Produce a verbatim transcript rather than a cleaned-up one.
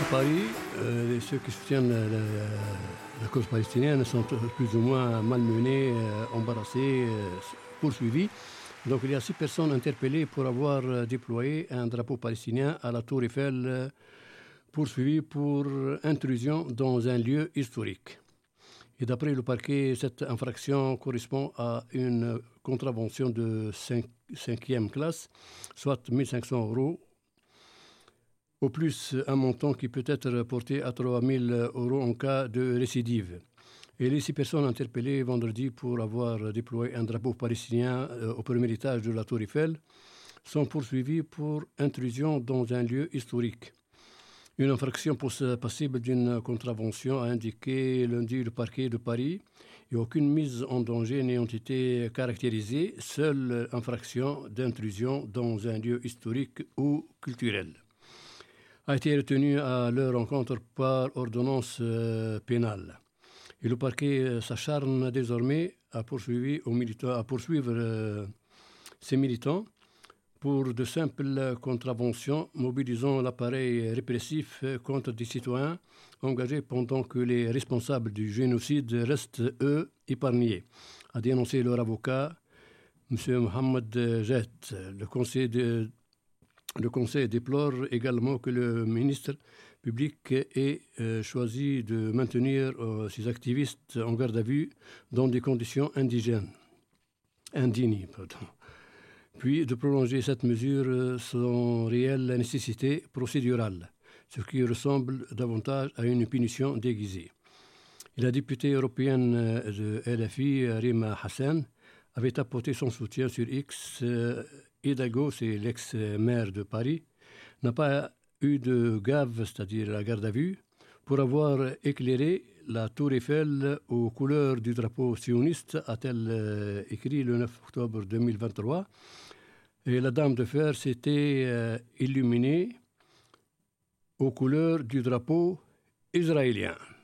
Paris, euh, ceux qui soutiennent la, la cause palestinienne sont plus ou moins malmenés, euh, embarrassés, euh, poursuivis. Donc il y a six personnes interpellées pour avoir déployé un drapeau palestinien à la Tour Eiffel, euh, poursuivis pour intrusion dans un lieu historique. Et d'après le parquet, cette infraction correspond à une contravention de cinquième classe, soit mille cinq cents euros, au plus un montant qui peut être porté à trois mille euros en cas de récidive. Et les six personnes interpellées vendredi pour avoir déployé un drapeau palestinien au premier étage de la Tour Eiffel sont poursuivies pour intrusion dans un lieu historique. Une infraction passible d'une contravention a indiqué lundi le parquet de Paris et aucune mise en danger n'ayant été caractérisée, seule infraction d'intrusion dans un lieu historique ou culturel a été retenue à leur rencontre par ordonnance euh, pénale. Et le parquet s'acharne désormais à, poursuivre, aux militants, à poursuivre euh, ces militants pour de simples contraventions mobilisant l'appareil répressif contre des citoyens engagés pendant que les responsables du génocide restent, eux, épargnés, a dénoncé leur avocat, M. Mohamed Jet. Le conseil, de, le conseil déplore également que le ministre public ait euh, choisi de maintenir euh, ses activistes en garde à vue dans des conditions indigènes, indignes. Pardon. Puis de prolonger cette mesure sans réelle nécessité procédurale, ce qui ressemble davantage à une punition déguisée. Et la députée européenne de L F I, Rima Hassan, avait apporté son soutien sur X. Hidalgo, c'est l'ex-maire de Paris, n'a pas eu de gave, c'est-à-dire la garde à vue, pour avoir éclairé la Tour Eiffel aux couleurs du drapeau sioniste, a-t-elle euh, écrit le neuf octobre deux mille vingt-trois. Et la Dame de Fer s'était euh, illuminée aux couleurs du drapeau israélien.